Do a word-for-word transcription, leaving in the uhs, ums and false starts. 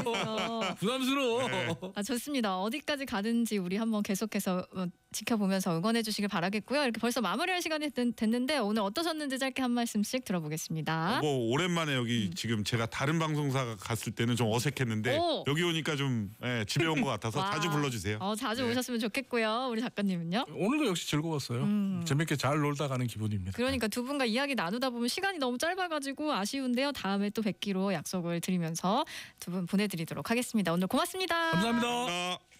부담스러워. 네. 아, 좋습니다. 어디까지 가든지 우리 한번 계속해서 어, 지켜보면서 응원해 주시길 바라겠고요. 이렇게 벌써 마무리할 시간이 됐, 됐는데 오늘 어떠셨는지 짧게 한 말씀씩 들어보겠습니다. 뭐 오랜만에 여기 음. 지금 제가 다른 방송사 갔을 때는 좀 어색했는데 오. 여기 오니까 좀 예, 집에 온 것 같아서 자주 불러주세요. 어, 자주 네. 오셨으면 좋겠고요. 우리 작가님은요? 오늘도 역시 즐거웠어요. 음. 재밌게 잘 놀다 가는 기분입니다. 그러니까 두 분과 이야기 나누다 보면 시간이 너무 짧아가지고 아쉬운데요. 다음에 또 뵙기로 약속을 드리면서 두 분 보내드리도록 하겠습니다. 오늘 고맙습니다. 감사합니다. 감사합니다.